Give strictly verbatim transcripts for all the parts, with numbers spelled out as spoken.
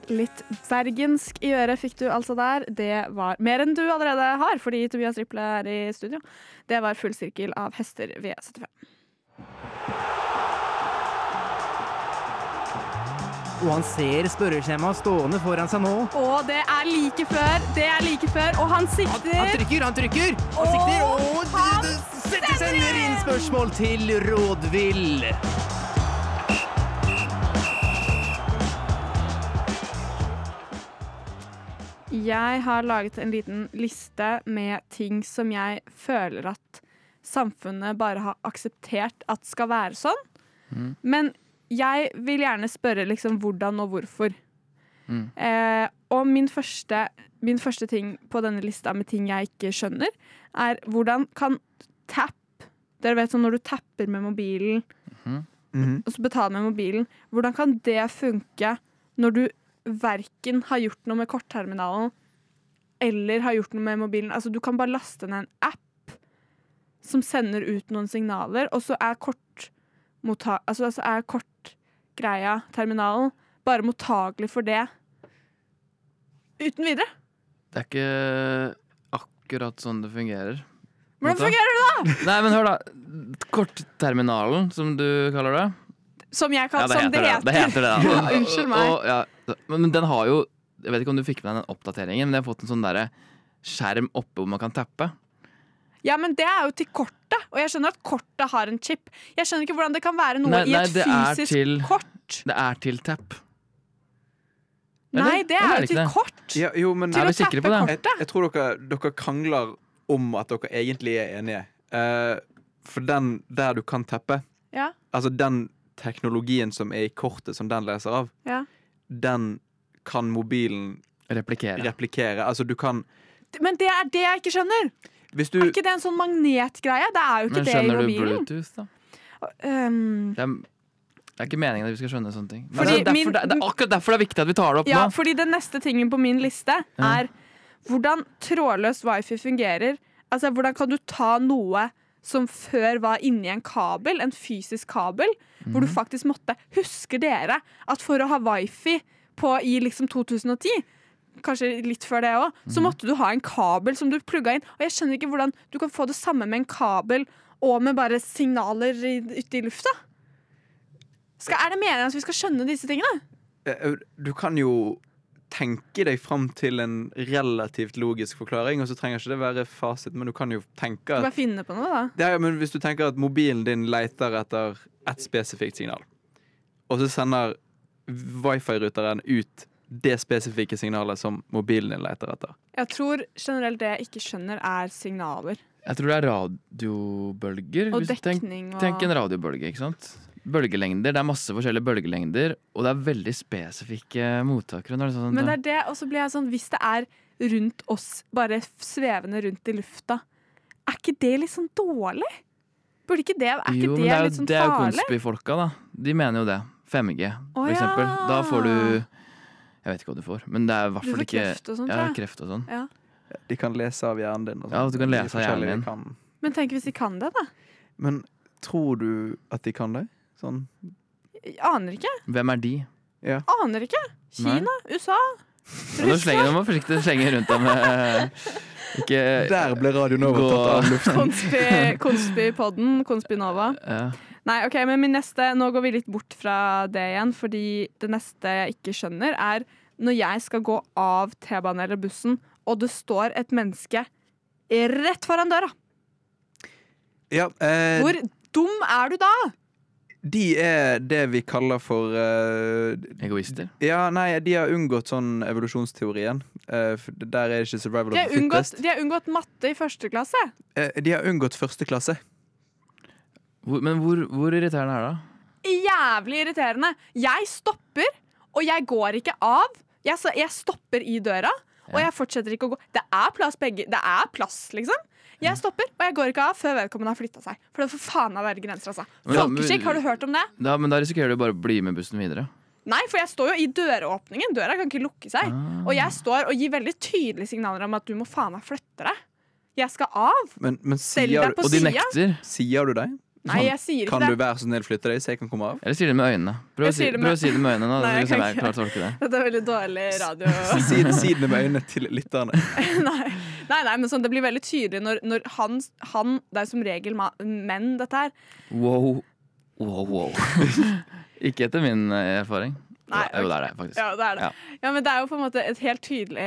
Litt bergensk i øret fikk du altså der. Det var mer enn du allerede har, fordi Tobias Ripple er i studio. Det var Full sirkel av Hester V syttifem. Og han ser spørreskjemaet stående foran seg nå. Og det er like før, det er like før, og han sikter. Han, han trykker, han trykker! Han Og sikter, og han setter sender inn spørsmål til Rådvill. Jeg har laget en liten liste med ting som jeg føler at samfunnet bare har akseptert at skal være sånn. Mm. Men jeg vil gjerne spørre liksom hvordan og hvorfor. Mm. Eh, og min første, min første ting på denne lista med ting jeg ikke skjønner, er hvordan kan tap, dere vet sånn når du tapper med mobilen, mm-hmm. og så betaler med mobilen, hvordan kan det funke når du hverken har gjort noe med kortterminalen eller har gjort noe med mobilen? Altså du kan bare laste ned en app som sender ut noen signaler, og så er kort Motta- altså, altså er kortgreia, terminalen, bare mottagelig for det uten videre. Det er ikke akkurat sånn det fungerer. Hvordan fungerer det da? Nei, men hør da. Kortterminalen, som du kaller det. Som jeg kaller, ja, det som det heter. heter. Det heter det, da. Ja, unnskyld meg. Og, ja, men den har jo, jeg vet ikke om du fikk med deg den oppdateringen, men jeg har fått en sånn der skjerm oppe hvor man kan tappe. Ja, men det er jo til kortet, og jeg skjønner at kortet har en chip. Jeg skjønner ikke hvordan det kan være noe nei, i nei, et det fysisk til, kort. Det er til tapp. Nei, det er, er det jo til det? Kort. Ja, jo, men, til er vi sikre på det? Jeg, jeg tror dere, dere krangler om at dere egentlig er enige. Uh, for den der du kan tappe, ja. altså den teknologien som er i kortet som den leser av, ja. den kan mobilen replikere. replikere. Altså du kan... Men det er det jeg ikke skjønner. Hvis du... Er ikke det en sånn magnetgreie? Det er jo ikke men det i mobilen. Men skjønner du Bluetooth, da? Um... Det, er, det er ikke meningen at vi skal skjønne sånne ting. Fordi altså, derfor, min... det, det er akkurat derfor det er viktig at vi tar det opp ja, nå. Fordi den neste tingen på min liste er hvordan trådløs wifi fungerer. Altså, hvordan kan du ta noe som før var inni en kabel, en fysisk kabel, mm. hvor du faktisk måtte... Husker dere at for å ha wifi på, i liksom to tusen og ti, kanskje litt før det også, så måtte du ha en kabel som du plugget inn. Og jeg skjønner ikke hvordan du kan få det samme med en kabel og med bare signaler ute i lufta. Skal, er det meningen at vi skal skjønne disse tingene? Du kan jo tenke deg frem til en relativt logisk forklaring, og så trenger ikke det være fasit, men du kan jo tenke at... Du bare finne på noe, da. Det er, men hvis du tenker at mobilen din leter etter et spesifikt signal, og så sender wifi-ruteren ut det spesifikke signalet som mobilen din leter etter. Jeg tror generelt det jeg ikke skjønner er signaler. Jeg tror det er radiobølger. Og hvis dekning. Tenk, tenk en radiobølge, ikke sant? Bølgelengder, det er masse forskjellige bølgelengder, og det er veldig spesifikke mottakere. Det sånn, men det er det, og så blir jeg sånn, hvis det er rundt oss, bare svevende rundt i lufta, er ikke det litt sånn dårlig? Burde ikke det, er ikke jo, det, det er, litt sånn det er jo farlig? konspifolka da. De mener jo det. fem G, for oh, eksempel. Ja. Da får du... Jeg vet ikke hva du får, men det er i hvert fall ikke... Du får kreft og sånt, ja, kreft og sånn. Ja. De kan lese av hjernen din. Og ja, du kan lese av hjernen din. Kan... Men tenk hvis de kan det, da. Men tror du at de kan det? Sånn... Jeg aner ikke. Hvem er de? Ja. Aner ikke. Kina, Nei. U S A, Russland. Nå slenger du meg forsiktig slenge rundt dem. Ikke... Der ble radioen overtatt av luften. Konspi, Konspipodden, Konspinova. Ja. Nei, ok, men min neste, nå går vi litt bort fra det igjen, fordi det neste jeg ikke skjønner er når jeg skal gå av T-banen eller bussen, og det står et menneske rett foran døra. Ja, eh, Hvor dum er du da? De er det vi kaller for uh, egoister? Ja, nei, de har unngått sånn evolusjonsteorien. Uh, for der er det ikke survival de of the unngått, fittest. De har unngått matte i første klasse. Uh, de har unngått første klasse. Hvor, men hvor, hvor irriterende er det? Jævlig irriterende. Jeg stopper, og jeg går ikke av. Jeg, jeg stopper i døra, og jeg fortsetter ikke å gå. Det er plass, begge. Det er plass, liksom. Jeg stopper, og jeg går ikke av før vedkommende har flyttet seg. For det får faen meg være grenser, altså. Folkeskikk, har du hørt om det? Da, men da risikerer du bare å bli med bussen videre. Nei, for jeg står jo i døråpningen. Døra kan ikke lukke seg. Ah. Og jeg står og gir veldig tydelige signaler om at du må faen meg flytte deg. Jeg skal av. Men, men sier du, og de nekter. Sier du det? Nei, jeg sier ikke Kan det. du være så snill flytte deg, så jeg kan komme av? Eller sier det med øynene. Prøv, å Jeg si, sier det med- prøv å si det med øynene nå. Nei, så jeg skal kan jeg ikke. klare å tolke det. Dette er veldig dårlig radio. Si, si det med øynene til lytterne. nei, nei, nei, men sånn, det blir veldig tydelig når, når han, han Det er som regel ma- menn, dette her. Wow. Wow, wow. Ikke etter min eh, erfaring. Nei, Jo, det er det, faktisk. Ja, det er det. Ja. Ja, men det er jo på en måte et helt tydelig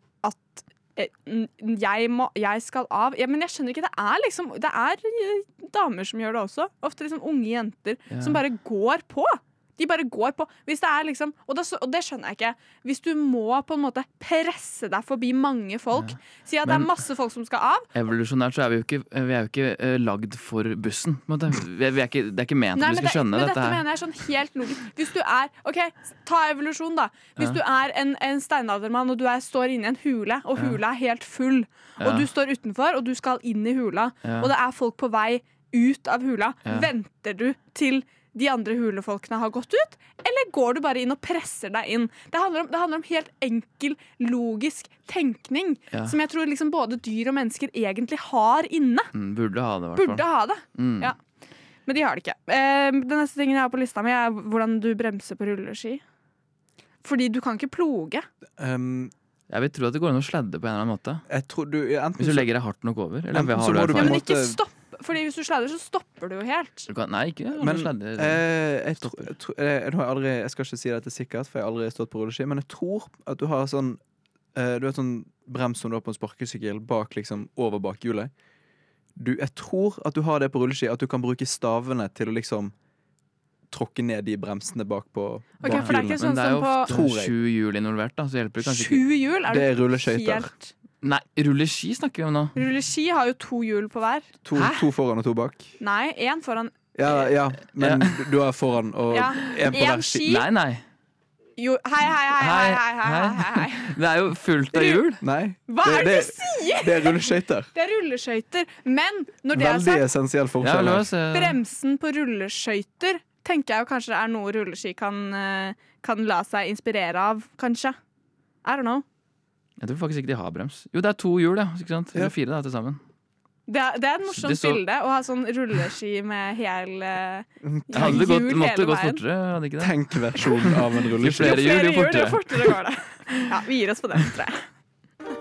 at eh, n- jeg, må, jeg skal av. Ja, men jeg skjønner ikke, det er liksom Det er eh, damer som gjør det også. Ofte liksom unge jenter Ja. som bare går på. De bare går på. Hvis det er liksom og, da, og det skjønner jeg ikke. Hvis du må på en måte presse deg forbi mange folk, si at det Men- er masse folk som skal av. Evolusjonært så er vi jo ikke, vi er jo ikke eh, lagd for bussen. På en måte. Vi, er- vi er ikke, det er ikke ment Nei, at men vi skal det, skjønne men dette dette her. mener jeg sånn helt logisk. Hvis du er OK, ta evolusjon, da. Hvis Ja. du er en, en steinaldermann og du er, står inne i en hule, og Ja. hula er helt full, Ja. og du står utenfor og du skal inn i hula, Ja. og det er folk på vei ut av hula, Ja. venter du til de andre hulefolkene har gått ut, eller går du bare inn og presser deg inn? Det handler om, det handler om helt enkel, logisk tenkning, Ja. som jeg tror liksom både dyr og mennesker egentlig har inne. Mm, burde ha det, i hvert Burde fall. ha det. Mm. Ja. Men de har det ikke. Eh, den neste tingen jeg har på lista mi, er hvordan du bremser på rulleski. Fordi du kan ikke ploge. Um, Jeg vil tro at det går an å sladde på en eller annen måte. jeg tror du enten Hvis du så- legger deg hardt nok over. Eller Enten har så du må du på Ja, erfaring? men ikke måte- stopp. Fordi hvis du sladder, så stopper du jo helt. Du kan, nei, ikke Men alle sladder. eh, jeg, tro, jeg, tro, jeg, jeg, har aldri, jeg skal ikke si dette sikkert, for jeg har aldri stått på rulleski, men jeg tror at du har sånn eh, Du har sånn brems som du har på en sparkesykkel bak, liksom, over bakhjulet. Du, jeg tror at du har det på rulleski, at du kan bruke stavene til å liksom tråkke ned de bremsene bak på Ok, for det er ikke bakhjulene. sånn Men det er som jo på tror jeg. sju hjul involvert, da, så hjelper det kanskje ikke. sju hjul. Er Det er du rulleskøyter. helt Nei, rulleski snakker vi om nå. Rulleski har jo to hjul på hver. To, to foran og to bak. Nei, én foran. Ja, ja, men du- du er foran og Ja. en på En hver ski. side. Nei, nei. Jo, hei, hei, hei, hei, hei, hei, hei, hei. Det er jo fullt av hjul. Nei. Hva er det det, du sier?! det er rulleskøyter. Det er rulleskøyter. Men når det er Veldig sagt, essensiell Ja, forskjell. la her. oss se. bremsen på rulleskøyter tenker jeg jo kanskje det er noe rulleski kan, eh, kan la seg inspirere av, kanskje. I don't know. Jeg tror faktisk ikke de har brems. Jo, det er to hjul, ja. Ikke sant? Ja. Eller fire da, til sammen. Det er, det er et morsomt Det så- bilde å ha sånn rulleski med hel eh, Det hadde gått, hjul måtte hele gått veien. fortere, hadde ikke det? Tenk versjonen av en Jo rulleski. flere hjul, jo Flere hjul, jo fortere. fortere går det. Ja, vi gir oss på den, tror jeg.